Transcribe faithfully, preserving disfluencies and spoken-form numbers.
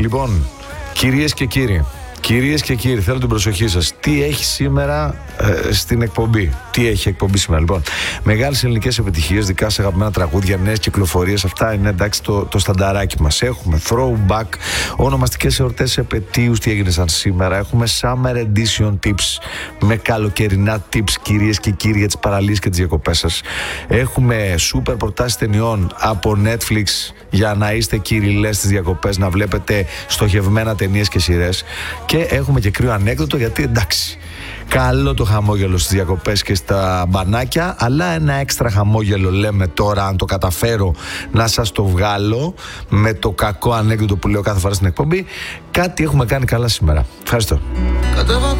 Λοιπόν, κυρίες και κύριοι, κυρίες και κύριοι, θέλω την προσοχή σας. Τι έχει σήμερα ε, στην εκπομπή. Τι έχει εκπομπή σήμερα, λοιπόν. Μεγάλες ελληνικές επιτυχίες, δικά σας αγαπημένα τραγούδια, νέες κυκλοφορίες. Αυτά είναι εντάξει το, το στανταράκι μας. Έχουμε throwback, ονομαστικές εορτές επετείους, τι έγινε σαν σήμερα. Έχουμε summer edition tips με καλοκαιρινά tips, κυρίες και κύριοι, για τις παραλίες και τις διακοπές σας. Έχουμε super προτάσεις ταινιών από Netflix για να είστε κυριλές στις διακοπές, να βλέπετε στοχευμένα ταινίες και σειρές. Και έχουμε και κρύο ανέκδοτο, γιατί εντάξει, καλό το χαμόγελο στις διακοπές και στα μπανάκια, αλλά ένα έξτρα χαμόγελο λέμε τώρα, αν το καταφέρω να σας το βγάλω με το κακό ανέκδοτο που λέω κάθε φορά στην εκπομπή. Κάτι έχουμε κάνει καλά σήμερα. Ευχαριστώ.